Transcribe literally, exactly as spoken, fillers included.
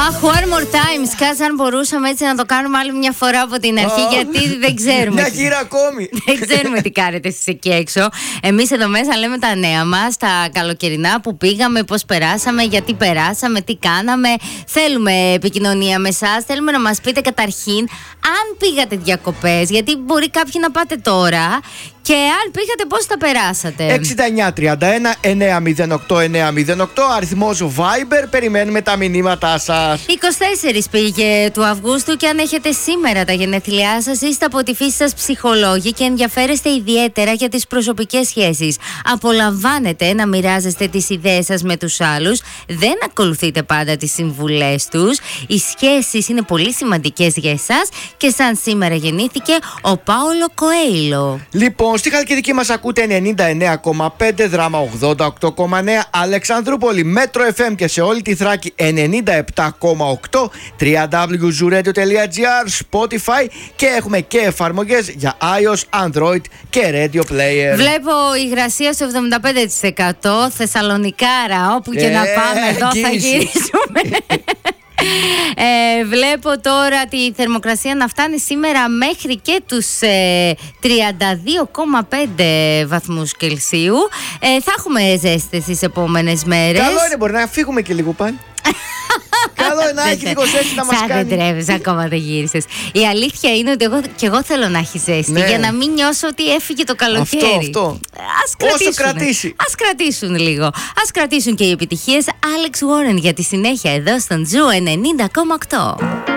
Αχ, one more time. Σκάς, αν μπορούσαμε έτσι να το κάνουμε άλλη μια φορά από την αρχή, oh. γιατί δεν ξέρουμε. Μια γύρα ακόμη. Δεν ξέρουμε τι κάνετε εσείς εκεί έξω. Εμείς εδώ μέσα λέμε τα νέα μας, τα καλοκαιρινά που πήγαμε, πώς περάσαμε, γιατί περάσαμε, τι κάναμε. Θέλουμε επικοινωνία με εσάς. Θέλουμε να μας πείτε καταρχήν αν πήγατε διακοπές, γιατί μπορεί κάποιοι να πάτε τώρα. Και αν πήγατε, πώς τα περάσατε. εξήντα εννιά τριάντα ένα εννιακόσια οκτώ εννιακόσια οκτώ, αριθμός Viber, περιμένουμε τα μηνύματά σας. είκοσι τέσσερα πήγε του Αυγούστου και αν έχετε σήμερα τα γενέθλιά σας, είστε από τη φύση σας ψυχολόγοι και ενδιαφέρεστε ιδιαίτερα για τις προσωπικές σχέσεις. Απολαμβάνετε να μοιράζεστε τις ιδέες σας με τους άλλους, δεν ακολουθείτε πάντα τις συμβουλές τους. Οι σχέσεις είναι πολύ σημαντικές για εσάς και σαν σήμερα γεννήθηκε ο Πάολο Κοέιλο. Λοιπόν, στη Χαλκιδική μας ακούτε ενενήντα εννέα κόμμα πέντε, Δράμα ογδόντα οκτώ κόμμα εννέα, Αλεξανδρούπολη, Μέτρο εφ εμ και σε όλη τη Θράκη ενενήντα επτά κόμμα οκτώ, double-u double-u double-u τελεία ζουρέντιο τελεία τζι άρ, Spotify και έχουμε και εφαρμογές για iOS, Android και Radio Player. Βλέπω υγρασία στο εβδομήντα πέντε τοις εκατό, Θεσσαλονικάρα, όπου και ε, να πάμε εδώ θα γυρίσουμε. Ε, βλέπω τώρα τη θερμοκρασία να φτάνει σήμερα μέχρι και τους ε, τριάντα δύο κόμμα πέντε βαθμούς Κελσίου. ε, Θα έχουμε ζέστες τις επόμενες μέρες. Καλό είναι, μπορεί να φύγουμε και λίγο πάλι. Καλό είναι να έχει λίγο ζέστη να μας κάνει. κάνει. Δεν τρέβεις, ακόμα δεν γύρισες. Η αλήθεια είναι ότι εγώ, και εγώ θέλω να έχει ζέστη, ναι, για να μην νιώσω ότι έφυγε το καλοκαίρι. Αυτό, αυτό. Ας κρατήσουν. Όσο κρατήσει. Ας κρατήσουν λίγο. Ας κρατήσουν και οι επιτυχίες Alex Warren για τη συνέχεια εδώ στον Ζου ενενήντα κόμμα οκτώ.